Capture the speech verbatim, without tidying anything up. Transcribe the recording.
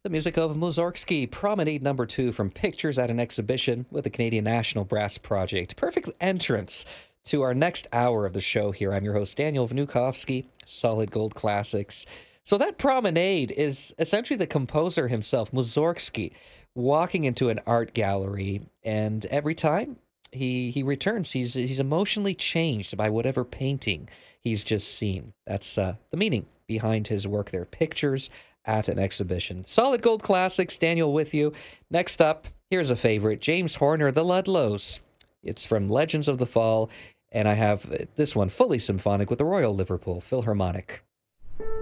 The music of Mussorgsky, Promenade Number Two from Pictures at an Exhibition with the Canadian National Brass Project. Perfect entrance to our next hour of the show here. I'm your host, Daniel Vnukovsky, Solid Gold Classics. So that Promenade is essentially the composer himself, Mussorgsky, walking into an art gallery, and every time he he returns, he's he's emotionally changed by whatever painting he's just seen. That's uh, the meaning behind his work there. Pictures at an Exhibition. Solid Gold Classics, Daniel with you. Next up, here's a favorite, James Horner, The Ludlows. It's from Legends of the Fall, and I have this one fully symphonic with the Royal Liverpool Philharmonic.